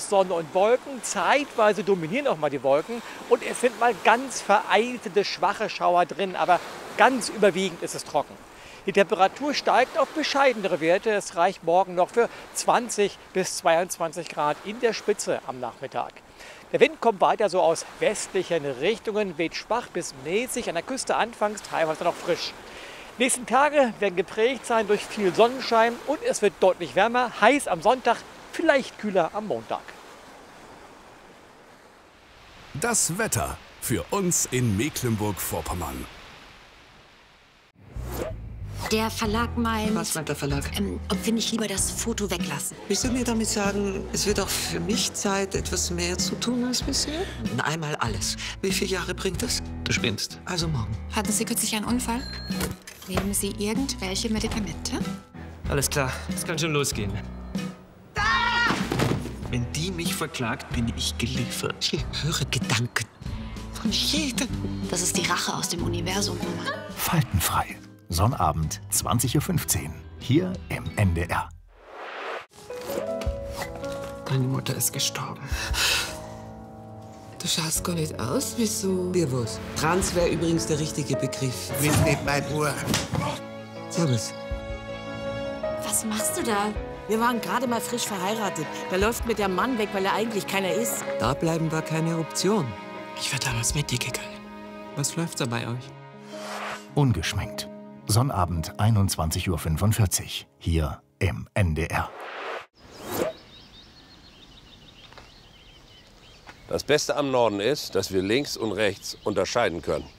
aus Sonne und Wolken. Zeitweise dominieren auch mal die Wolken und es sind mal ganz vereinzelte schwache Schauer drin, aber ganz überwiegend ist es trocken. Die Temperatur steigt auf bescheidenere Werte. Es reicht morgen noch für 20 bis 22 Grad in der Spitze am Nachmittag. Der Wind kommt weiter so aus westlichen Richtungen, weht schwach bis mäßig, an der Küste anfangs teilweise noch frisch. Die nächsten Tage werden geprägt sein durch viel Sonnenschein und es wird deutlich wärmer, heiß am Sonntag, vielleicht kühler am Montag. Das Wetter für uns in Mecklenburg-Vorpommern. Der Verlag meint... Was meint der Verlag? Ob wir nicht lieber das Foto weglassen. Willst du mir damit sagen, es wird auch für mich Zeit, etwas mehr zu tun als bisher? Einmal alles. Wie viele Jahre bringt das? Du spinnst. Also morgen. Hatten Sie kürzlich einen Unfall? Nehmen Sie irgendwelche Medikamente? Alles klar, es kann schon losgehen. Wenn die mich verklagt, bin ich geliefert. Ich höre Gedanken von jedem. Das ist die Rache aus dem Universum, Mama. Faltenfrei. Sonnabend, 20:15 Uhr. Hier im NDR. Deine Mutter ist gestorben. Du schaust gar nicht aus wie so... Wie was? Trans wäre übrigens der richtige Begriff. Mit nicht mein Uhr. Servus. Was machst du da? Wir waren gerade mal frisch verheiratet. Da läuft mit der Mann weg, weil er eigentlich keiner ist. Da bleiben war keine Option. Ich wäre damals mit dir gegangen. Was läuft da bei euch? Ungeschminkt. Sonnabend, 21:45 Uhr. Hier im NDR. Das Beste am Norden ist, dass wir links und rechts unterscheiden können.